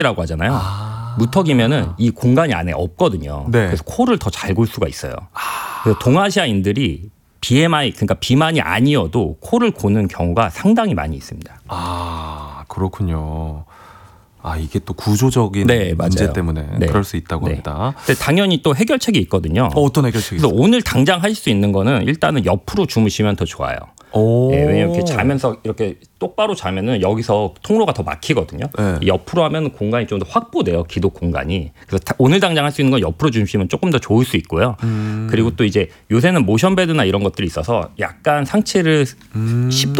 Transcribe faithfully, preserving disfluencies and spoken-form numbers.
무턱이라고 하잖아요. 아. 무턱이면은 이 공간이 안에 없거든요. 네. 그래서 코를 더 잘 골 수가 있어요. 아. 그래서 동아시아인들이 비엠아이 그러니까 비만이 아니어도 코를 고는 경우가 상당히 많이 있습니다. 아, 그렇군요. 아, 이게 또 구조적인 네, 문제 맞아요. 때문에 네. 그럴 수 있다고 네. 합니다. 근데 당연히 또 해결책이 있거든요. 어, 어떤 해결책이 그래서 있어요? 오늘 당장 하실 수 있는 거는 일단은 옆으로 주무시면 더 좋아요. 오. 예, 왜냐면 이렇게 자면서 이렇게 똑바로 자면은 여기서 통로가 더 막히거든요. 네. 옆으로 하면 공간이 좀 더 확보돼요. 기도 공간이. 그래서 다, 오늘 당장 할 수 있는 건 옆으로 주무시면 조금 더 좋을 수 있고요. 음. 그리고 또 이제 요새는 모션 베드나 이런 것들이 있어서 약간 상체를 음. 십 도